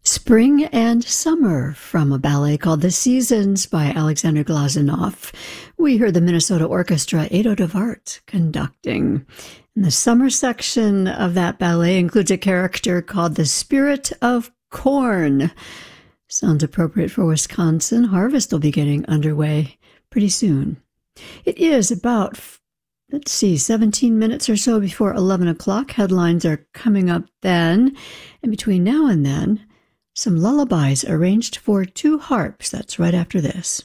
Spring and Summer from a ballet called The Seasons by Alexander Glazunov. We heard the Minnesota Orchestra Edo de Wart conducting. And the summer section of that ballet includes a character called the Spirit of Corn. Sounds appropriate for Wisconsin. Harvest will be getting underway pretty soon. It is about 17 minutes or so before 11 o'clock. Headlines are coming up then. And between now and then, some lullabies arranged for two harps. That's right after this.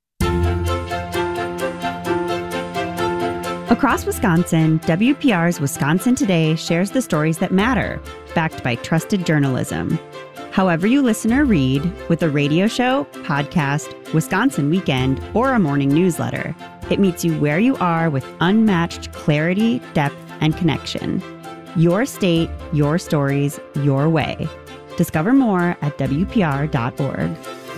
Across Wisconsin, WPR's Wisconsin Today shares the stories that matter, backed by trusted journalism. However you listen or read, with a radio show, podcast, Wisconsin Weekend, or a morning newsletter, it meets you where you are with unmatched clarity, depth, and connection. Your state, your stories, your way. Discover more at WPR.org.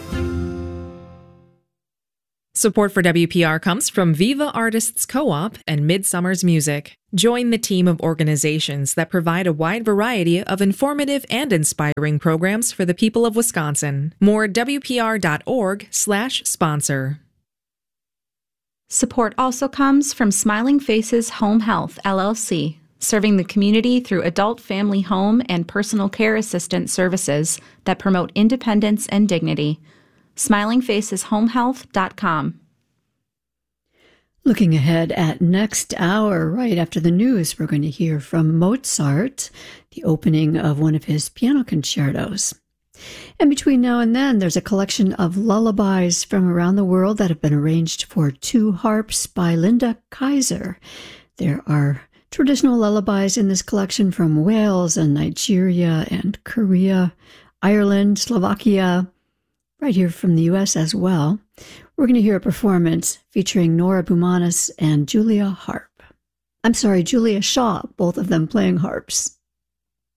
Support for WPR comes from Viva Artists Co-op and Midsummer's Music. Join the team of organizations that provide a wide variety of informative and inspiring programs for the people of Wisconsin. More at WPR.org/sponsor. Support also comes from Smiling Faces Home Health, LLC, serving the community through adult family home and personal care assistant services that promote independence and dignity. SmilingFacesHomeHealth.com. Looking ahead at next hour, right after the news, we're going to hear from Mozart, the opening of one of his piano concertos. And between now and then, there's a collection of lullabies from around the world that have been arranged for two harps by Linda Kaiser. There are traditional lullabies in this collection from Wales and Nigeria and Korea, Ireland, Slovakia, right here from the U.S. as well. We're going to hear a performance featuring Nora Boumanis and Julia Shaw, both of them playing harps.